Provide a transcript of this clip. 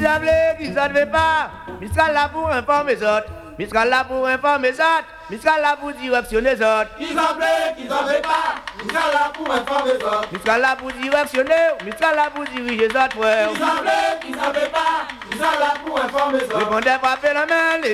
savent, qui ne veut pas. Mistral là pour informer les autres. Mistral là pour informer les autres. Mistral là pour directionner les autres. Qui savent, qui ne veut pas. Mistral là pour informer les autres. Mistral là pour directionner. Mistral là pour diriger les autres, frère. Qui savent, qui ne veut pas. Mistral là pour informer les autres. Répondez pas, la main.